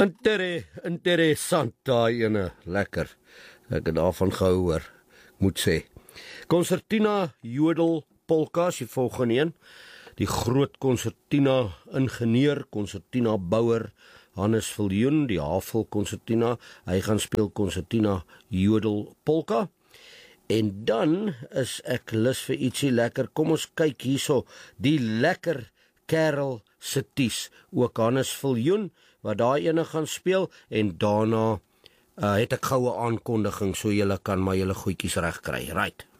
Interessant daai ene, lekker. Ek het daarvan gehou hoor, moet sê. Concertina Jodel Polka is die volgende een. Die groot concertina ingenieur, concertina bouer, Hannes Viljoen, die Havel concertina, hy gaan speel concertina Jodel Polka. En dan is ek lus vir ietsie lekker, kom ons kyk hierso, die lekker Kerel se ties, ook Hannes Viljoen, wat daai ene gaan speel, en daarna het ek goue aankondiging, so julle kan maar julle goedjies reg kry, right?